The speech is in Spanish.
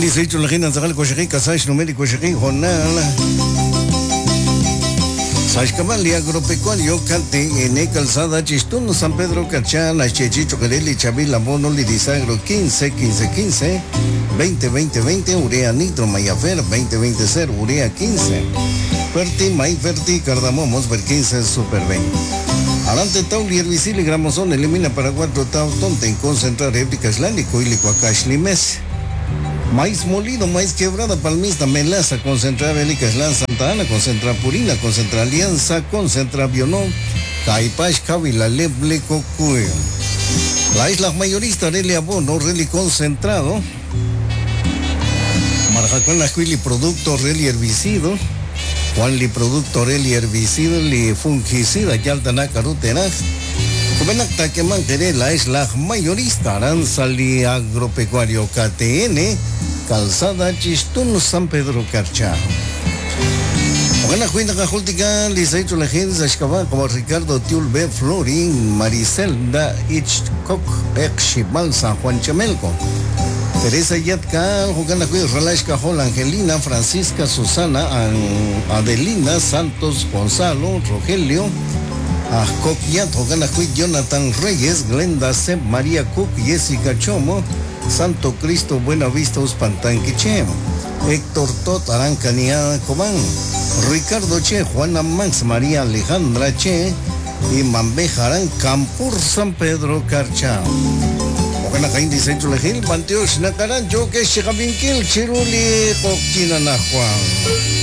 dice hecho la gente zagal koshiki kasash numeri koshiki honala. Sashkamali agropecuario cante en calzada chistun San Pedro Cachana Chechicho Carelli Chavila Mono Lidisagro 15 15 15 20 20 20 urea nitro mayafer 20 20 0 urea 15 Ferti May Ferti Cardamomos ver 15 Super 20 Alante Tauli herbicil gramosón elimina para 4 tau tonte en concentrar réplicas lánico y licuacash limes. Maíz molido, maíz quebrada, palmista, melaza, concentrada Belicaslan, Santa Ana, concentra Purina, concentra Alianza, concentra Bionón, Caipash, Cávila, Leble, Cocuyo. La isla mayorista, Reli Abono, Reli concentrado, Marjacón, Ajuili, producto, Reli herbicido, Juanli, producto, Reli herbicido, Li fungicida, Yaltana, Carutenaj, Comenacta que mantiene la isla mayorista, Aranzali Agropecuario KTN, Calzada Chistún San Pedro Carchá. Buena cuenta cajultica, Liceito la gente Ashkaba como Ricardo Tiulbe Florin, Maricelda Hitchcock, Exibal San Juan Chamelco. Teresa Yatka, Jugana Cuid, Relash Cajol, Angelina, Francisca, Susana, Adelina, Santos, Gonzalo, Rogelio. Coquiat, Jogana Cuid, Jonathan Reyes, Glenda Seb, María Cook, Jessica Chomo, Santo Cristo, Buenavista, Uspantanquiche, Héctor Tot, Arancania Cobán, Ricardo Che, Juana Max, María Alejandra Che y Mambejarán, Campur, San Pedro Carchá. Jogana Caín, Diseño Legil, Panteos, Nacaran, Joque, Chegabinkil, Chiruli, Coquina Juan.